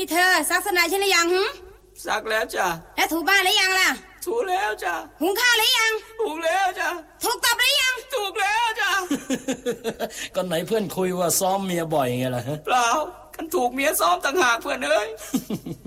นี่เธอซักสนายฉันหรือยังหึซักแล้วจ้ะแล้วถูบ้านหรือยังล่ะถูแล้วจ้ะหุงข้าวหรือยังถูแล้วจ้ะถูกตบหรือยังถูกแล้วจ้ะก็ไหนเพื่อนคุยว่าซ้อมเมียบ่อยไงล่ะเปล่ากันถูกเมียซ้อมต่างหากเพื่อนเอ้ย